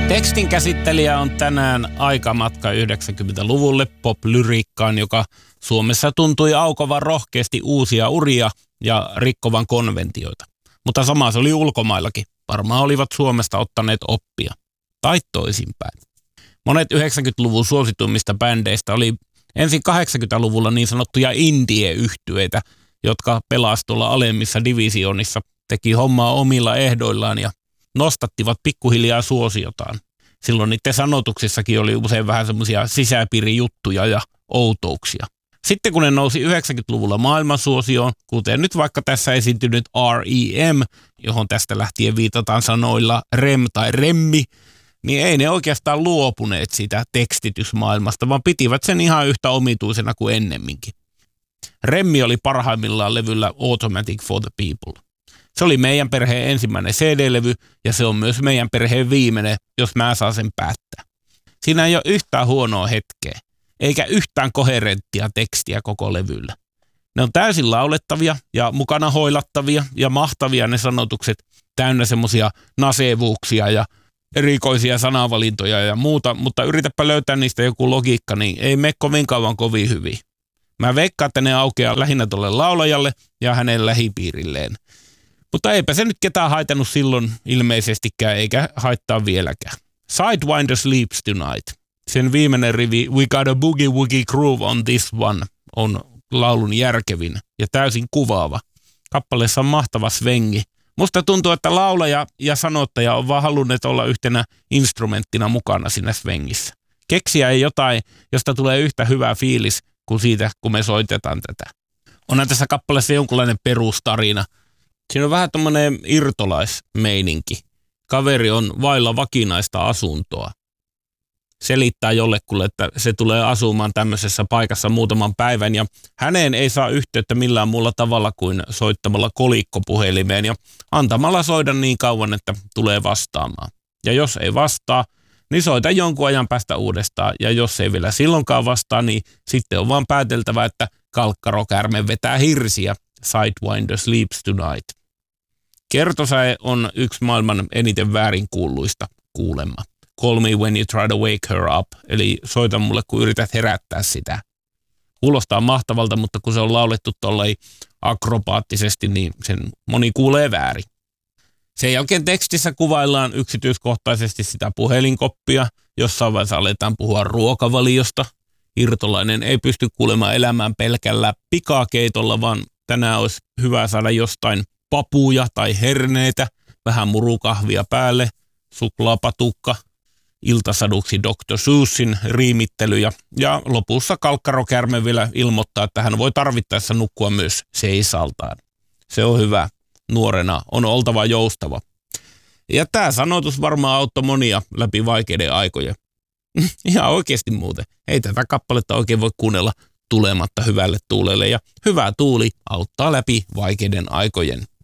Tekstin käsittelijä on tänään Aikamatka 90-luvulle pop-lyriikkaan, joka Suomessa tuntui aukovan rohkeasti uusia uria ja rikkovan konventioita. Mutta sama se oli ulkomaillakin. Varmaan olivat Suomesta ottaneet oppia. Tai toisinpäin. Monet 90-luvun suosituimmista bändeistä oli ensin 80-luvulla niin sanottuja indie-yhtyeitä, jotka pelasivat tuolla alemmissa divisioonissa, teki hommaa omilla ehdoillaan ja nostattivat pikkuhiljaa suosiotaan. Silloin niiden sanotuksissakin oli usein vähän semmoisia sisäpiirijuttuja ja outouksia. Sitten kun ne nousi 90-luvulla maailmansuosioon, kuten nyt vaikka tässä esiintynyt R.E.M., johon tästä lähtien viitataan sanoilla rem tai remmi, niin ei ne oikeastaan luopuneet siitä tekstitysmaailmasta, vaan pitivät sen ihan yhtä omituisena kuin ennemminkin. Remmi oli parhaimmillaan levyllä Automatic for the People. Se oli meidän perheen ensimmäinen CD-levy ja se on myös meidän perheen viimeinen, jos mä saan sen päättää. Siinä ei ole yhtään huonoa hetkeä, eikä yhtään koherenttia tekstiä koko levyllä. Ne on täysin laulettavia ja mukana hoilattavia ja mahtavia ne sanotukset, täynnä semmosia nasevuuksia ja erikoisia sanavalintoja ja muuta, mutta yritäpä löytää niistä joku logiikka, niin ei mene kovin kauan kovin hyvin. Mä veikkaan, että ne aukeaa lähinnä tuolle laulajalle ja hänen lähipiirilleen. Mutta eipä se nyt ketään haitannut silloin ilmeisestikään, eikä haittaa vieläkään. Sidewinder Sleeps Tonight. Sen viimeinen rivi We got a boogie woogie groove on this one on laulun järkevin ja täysin kuvaava. Kappaleessa on mahtava svengi. Musta tuntuu, että laulaja ja sanottaja on vaan halunneet olla yhtenä instrumenttina mukana siinä svengissä. Keksiä ei jotain, josta tulee yhtä hyvä fiilis kuin siitä, kun me soitetaan tätä. Onhan tässä kappaleessa jonkunlainen perustarina. Siinä on vähän tommoinen irtolaismeininki. Kaveri on vailla vakinaista asuntoa. Selittää jollekulle, että se tulee asumaan tämmöisessä paikassa muutaman päivän ja häneen ei saa yhteyttä millään muulla tavalla kuin soittamalla kolikkopuhelimeen ja antamalla soida niin kauan, että tulee vastaamaan. Ja jos ei vastaa, niin soita jonkun ajan päästä uudestaan ja jos ei vielä silloinkaan vastaa, niin sitten on vaan pääteltävä, että kalkkarokärme vetää hirsiä. Sidewinder Sleeps Tonight. Kertosäe on yksi maailman eniten väärinkuulluista kuulemma. Call me when you try to wake her up, eli soita mulle, kun yrität herättää sitä. Kuulostaa mahtavalta, mutta kun se on laulettu tollai akrobaattisesti, niin sen moni kuulee väärin. Sen jälkeen tekstissä kuvaillaan yksityiskohtaisesti sitä puhelinkoppia, jossain vaiheessa aletaan puhua ruokavaliosta. Irtolainen ei pysty kuulemaan elämään pelkällä pikakeitolla, vaan tänään olisi hyvä saada jostain papuja tai herneitä, vähän murukahvia päälle, suklaapatukka, iltasaduksi Dr. Seusssin riimittelyjä ja lopussa kalkkarokärme vielä ilmoittaa, että hän voi tarvittaessa nukkua myös seisaltaan. Se on hyvä. Nuorena on oltava joustava. Ja tämä sanotus varmaan auttoi monia läpi vaikeiden aikojen. Ihan oikeasti muuten. Ei tätä kappaletta oikein voi kuunnella tulematta hyvälle tuulelle ja hyvä tuuli auttaa läpi vaikeiden aikojen.